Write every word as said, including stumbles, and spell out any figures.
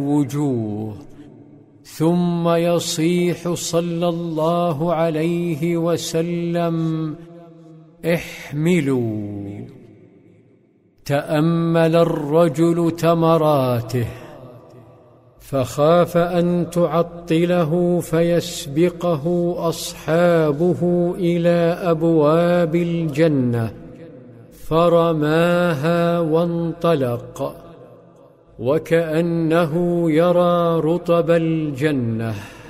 وجوه، ثم يصيح صلى الله عليه وسلم: احملوا. تأمل الرجل تمراته فخاف أن تعطله فيسبقه أصحابه إلى أبواب الجنة، فرماها وانطلق وكأنه يرى رطب الجنة.